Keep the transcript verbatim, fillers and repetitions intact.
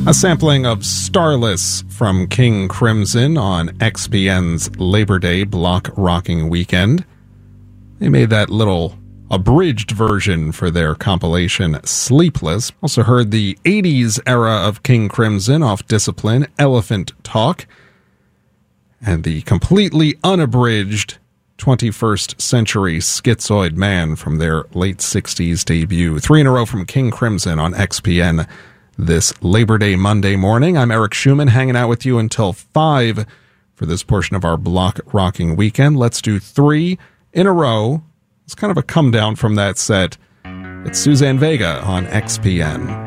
A sampling of Starless from King Crimson on X P N's Labor Day block rocking weekend. They made that little abridged version for their compilation Sleepless. Also heard the eighties era of King Crimson off Discipline, Elephant Talk, and the completely unabridged twenty-first Century Schizoid Man from their late sixties debut. Three in a row from King Crimson on X P N this Labor Day Monday morning. I'm Eric Schumann, hanging out with you until five for this portion of our block rocking weekend. Let's do three in a row. It's kind of a come down from that set. It's Suzanne Vega on X P N.